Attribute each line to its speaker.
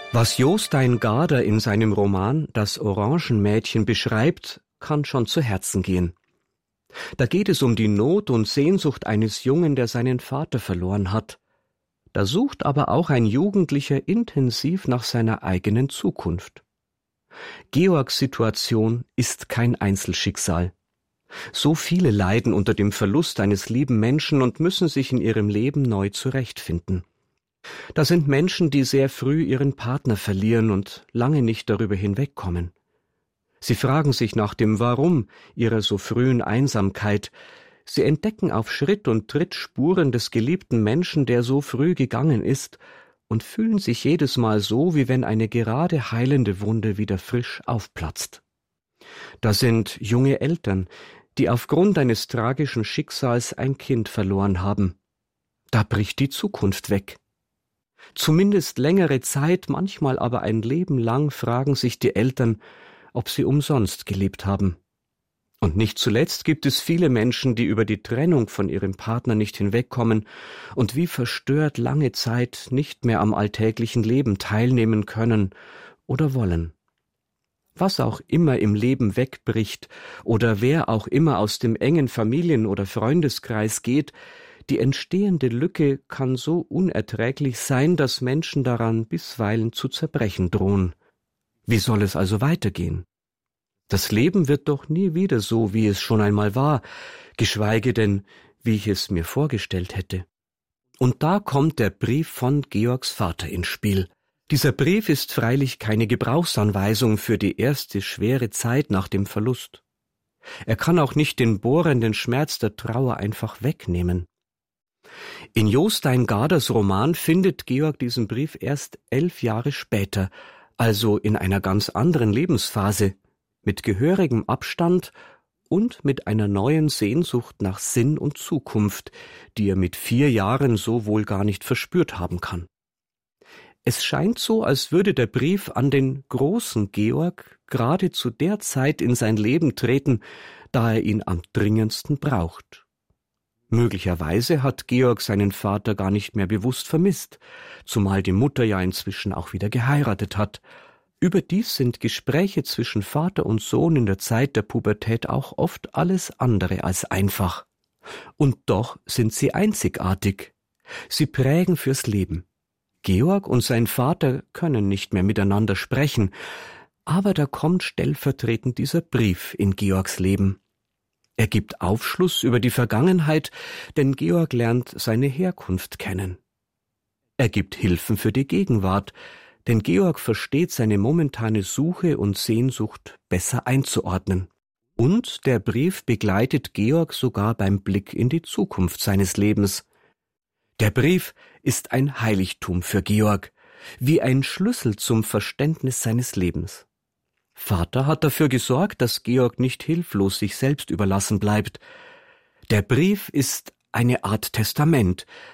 Speaker 1: Was Jostein Gaarder in seinem Roman »Das Orangenmädchen« beschreibt, kann schon zu Herzen gehen. Da geht es um die Not und Sehnsucht eines Jungen, der seinen Vater verloren hat. Da sucht aber auch ein Jugendlicher intensiv nach seiner eigenen Zukunft. Georgs Situation ist kein Einzelschicksal. So viele leiden unter dem Verlust eines lieben Menschen und müssen sich in ihrem Leben neu zurechtfinden. Da sind Menschen, die sehr früh ihren Partner verlieren und lange nicht darüber hinwegkommen. Sie fragen sich nach dem Warum ihrer so frühen Einsamkeit. Sie entdecken auf Schritt und Tritt Spuren des geliebten Menschen, der so früh gegangen ist, und fühlen sich jedes Mal so, wie wenn eine gerade heilende Wunde wieder frisch aufplatzt. Da sind junge Eltern, die aufgrund eines tragischen Schicksals ein Kind verloren haben. Da bricht die Zukunft weg. Zumindest längere Zeit, manchmal aber ein Leben lang fragen sich die Eltern, ob sie umsonst gelebt haben. Und nicht zuletzt gibt es viele Menschen, die über die Trennung von ihrem Partner nicht hinwegkommen und wie verstört lange Zeit nicht mehr am alltäglichen Leben teilnehmen können oder wollen. Was auch immer im Leben wegbricht oder wer auch immer aus dem engen Familien- oder Freundeskreis geht, die entstehende Lücke kann so unerträglich sein, dass Menschen daran bisweilen zu zerbrechen drohen. Wie soll es also weitergehen? Das Leben wird doch nie wieder so, wie es schon einmal war, geschweige denn, wie ich es mir vorgestellt hätte. Und da kommt der Brief von Georgs Vater ins Spiel. Dieser Brief ist freilich keine Gebrauchsanweisung für die erste schwere Zeit nach dem Verlust. Er kann auch nicht den bohrenden Schmerz der Trauer einfach wegnehmen. In Jostein Gaarders Roman findet Georg diesen Brief erst 11 Jahre später, also in einer ganz anderen Lebensphase, mit gehörigem Abstand und mit einer neuen Sehnsucht nach Sinn und Zukunft, die er mit 4 Jahren so wohl gar nicht verspürt haben kann. Es scheint so, als würde der Brief an den großen Georg gerade zu der Zeit in sein Leben treten, da er ihn am dringendsten braucht. Möglicherweise hat Georg seinen Vater gar nicht mehr bewusst vermisst, zumal die Mutter ja inzwischen auch wieder geheiratet hat. Überdies sind Gespräche zwischen Vater und Sohn in der Zeit der Pubertät auch oft alles andere als einfach. Und doch sind sie einzigartig. Sie prägen fürs Leben. Georg und sein Vater können nicht mehr miteinander sprechen, aber da kommt stellvertretend dieser Brief in Georgs Leben. Er gibt Aufschluss über die Vergangenheit, denn Georg lernt seine Herkunft kennen. Er gibt Hilfen für die Gegenwart, denn Georg versteht seine momentane Suche und Sehnsucht besser einzuordnen. Und der Brief begleitet Georg sogar beim Blick in die Zukunft seines Lebens. Der Brief ist ein Heiligtum für Georg, wie ein Schlüssel zum Verständnis seines Lebens. Vater hat dafür gesorgt, dass Georg nicht hilflos sich selbst überlassen bleibt. Der Brief ist eine Art Testament,